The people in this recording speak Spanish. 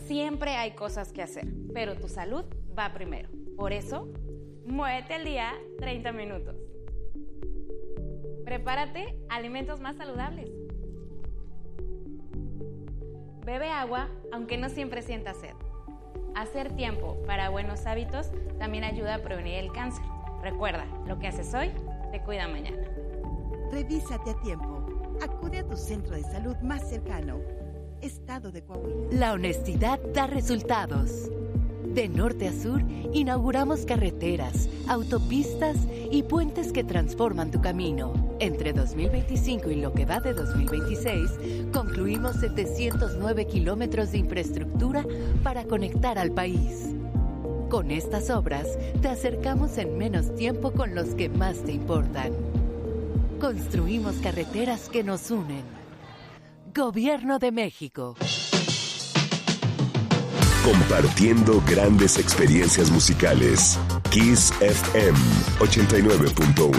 siempre hay cosas que hacer, pero tu salud va primero. Por eso, muévete al día 30 minutos. Prepárate alimentos más saludables. Bebe agua aunque no siempre sientas sed. Hacer tiempo para buenos hábitos también ayuda a prevenir el cáncer. Recuerda, lo que haces hoy te cuida mañana. Revísate a tiempo. Acude a tu centro de salud más cercano. Estado de Coahuila. La honestidad da resultados. De norte a sur, inauguramos carreteras, autopistas y puentes que transforman tu camino. Entre 2025 y lo que va de 2026, concluimos 709 kilómetros de infraestructura para conectar al país. Con estas obras, te acercamos en menos tiempo con los que más te importan. Construimos carreteras que nos unen. Gobierno de México. Compartiendo grandes experiencias musicales. Kiss FM 89.1.